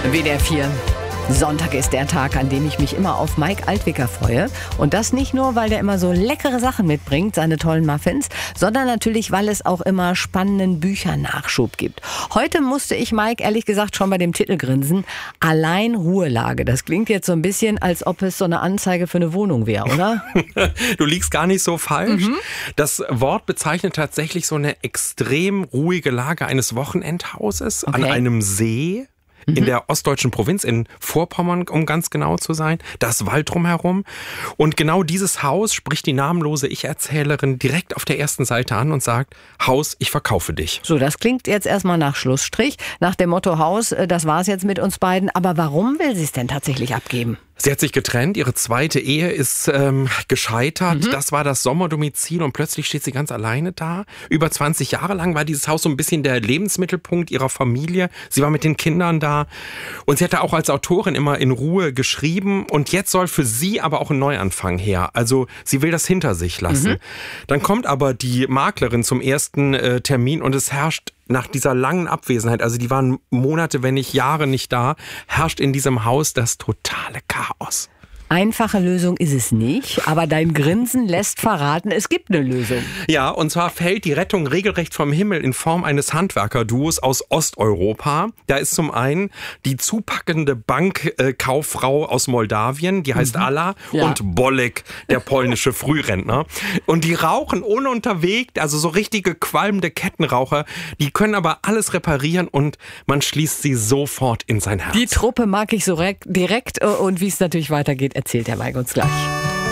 WDR 4. Sonntag ist der Tag, an dem ich mich immer auf Mike Altwicker freue. Und das nicht nur, weil der immer so leckere Sachen mitbringt, seine tollen Muffins, sondern natürlich, weil es auch immer spannenden Büchernachschub gibt. Heute musste ich Mike ehrlich gesagt schon bei dem Titel grinsen. Allein Ruhelage. Das klingt jetzt so ein bisschen, als ob es so eine Anzeige für eine Wohnung wäre, oder? Du liegst gar nicht so falsch. Das Wort bezeichnet tatsächlich so eine extrem ruhige Lage eines Wochenendhauses an einem See. In der ostdeutschen Provinz, in Vorpommern, um ganz genau zu sein. Da ist Wald drumherum. Und genau dieses Haus spricht die namenlose Ich-Erzählerin direkt auf der ersten Seite an und sagt, Haus, ich verkaufe dich. So, das klingt jetzt erstmal nach Schlussstrich, nach dem Motto Haus, das war's jetzt mit uns beiden. Aber warum will sie es denn tatsächlich abgeben? Sie hat sich getrennt, ihre zweite Ehe ist gescheitert. Das war das Sommerdomizil und plötzlich steht sie ganz alleine da. Über 20 Jahre lang war dieses Haus so ein bisschen der Lebensmittelpunkt ihrer Familie. Sie war mit den Kindern da und sie hatte auch als Autorin immer in Ruhe geschrieben. Und jetzt soll für sie aber auch ein Neuanfang her. Also sie will das hinter sich lassen. Dann kommt aber die Maklerin zum ersten Termin und es herrscht nach dieser langen Abwesenheit, also die waren Monate, wenn nicht Jahre nicht da, herrscht in diesem Haus das totale Chaos. Einfache Lösung ist es nicht, aber dein Grinsen lässt verraten, es gibt eine Lösung. Ja, und zwar fällt die Rettung regelrecht vom Himmel in Form eines Handwerkerduos aus Osteuropa. Da ist zum einen die zupackende Bankkauffrau aus Moldawien, die heißt Alla, und Bolek, der polnische Frührentner. Und die rauchen ununterwegt, also so richtige qualmende Kettenraucher. Die können aber alles reparieren und man schließt sie sofort in sein Herz. Die Truppe mag ich so direkt und wie es natürlich weitergeht, erzählt der Mike uns gleich.